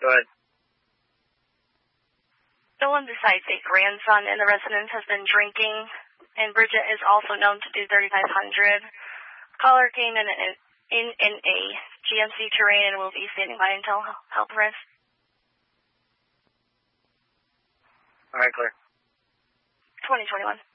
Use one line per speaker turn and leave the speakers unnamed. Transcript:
Go ahead.
No one besides a grandson in the residence has been drinking, and Bridget is also known to do 3500. Caller came in a GMC Terrain and will be standing by until help arrives.
All right, clear.
2021.